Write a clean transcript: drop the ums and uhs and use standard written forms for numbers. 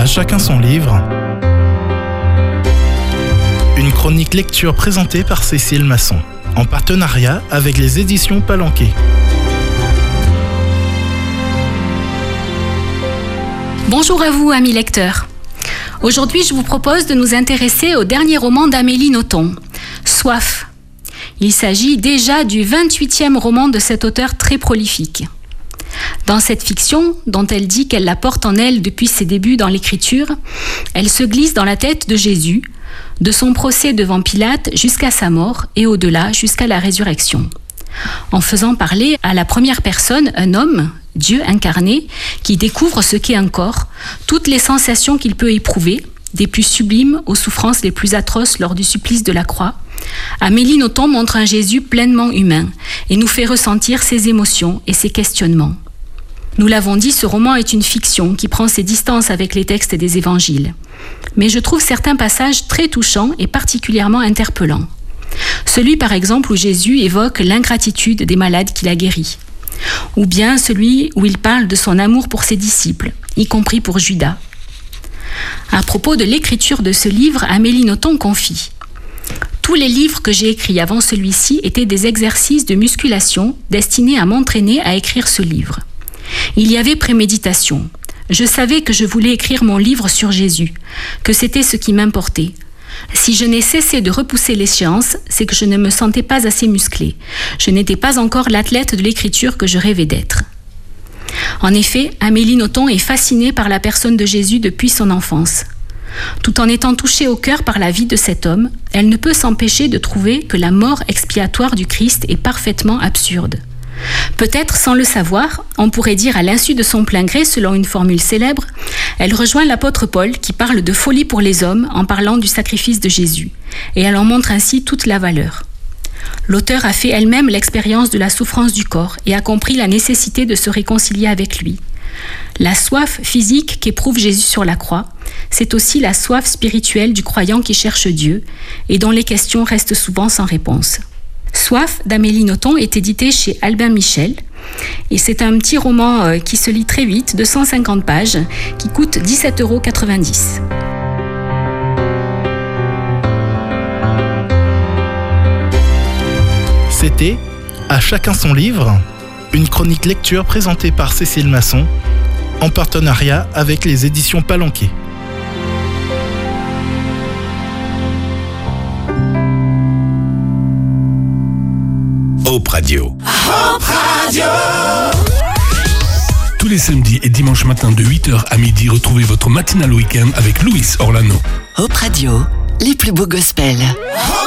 À chacun son livre. Une chronique lecture présentée par Cécile Masson, en partenariat avec les éditions Palanquet. Bonjour à vous, amis lecteurs. Aujourd'hui, je vous propose de nous intéresser au dernier roman d'Amélie Nothomb, Soif. Il s'agit déjà du 28e roman de cet auteur très prolifique. Dans cette fiction, dont elle dit qu'elle la porte en elle depuis ses débuts dans l'écriture, elle se glisse dans la tête de Jésus, de son procès devant Pilate jusqu'à sa mort et au-delà jusqu'à la résurrection, en faisant parler à la première personne un homme, Dieu incarné, qui découvre ce qu'est un corps, toutes les sensations qu'il peut éprouver, des plus sublimes aux souffrances les plus atroces lors du supplice de la croix. Amélie Nothomb montre un Jésus pleinement humain et nous fait ressentir ses émotions et ses questionnements. Nous l'avons dit, ce roman est une fiction qui prend ses distances avec les textes des évangiles. Mais je trouve certains passages très touchants et particulièrement interpellants. Celui par exemple où Jésus évoque l'ingratitude des malades qu'il a guéris. Ou bien celui où il parle de son amour pour ses disciples, y compris pour Judas. À propos de l'écriture de ce livre, Amélie Nothomb confie: tous les livres que j'ai écrits avant celui-ci étaient des exercices de musculation destinés à m'entraîner à écrire ce livre. Il y avait préméditation. Je savais que je voulais écrire mon livre sur Jésus, que c'était ce qui m'importait. Si je n'ai cessé de repousser l'échéance, c'est que je ne me sentais pas assez musclée. Je n'étais pas encore l'athlète de l'écriture que je rêvais d'être. En effet, Amélie Nothomb est fascinée par la personne de Jésus depuis son enfance. Tout en étant touchée au cœur par la vie de cet homme, elle ne peut s'empêcher de trouver que la mort expiatoire du Christ est parfaitement absurde. Peut-être sans le savoir, on pourrait dire à l'insu de son plein gré, selon une formule célèbre, elle rejoint l'apôtre Paul qui parle de folie pour les hommes en parlant du sacrifice de Jésus, et elle en montre ainsi toute la valeur. L'auteure a fait elle-même l'expérience de la souffrance du corps et a compris la nécessité de se réconcilier avec lui. La soif physique qu'éprouve Jésus sur la croix, c'est aussi la soif spirituelle du croyant qui cherche Dieu et dont les questions restent souvent sans réponse. Soif d'Amélie Nothomb est édité chez Albin Michel et c'est un petit roman qui se lit très vite, de 150 pages, qui coûte 17,90 €. C'était À chacun son livre, une chronique lecture présentée par Cécile Masson, en partenariat avec les éditions Palanquet. Hope Radio. Hope Radio. Tous les samedis et dimanches matins de 8h à midi, retrouvez votre matinale week-end avec Louis Orlano. Hope Radio, les plus beaux gospels.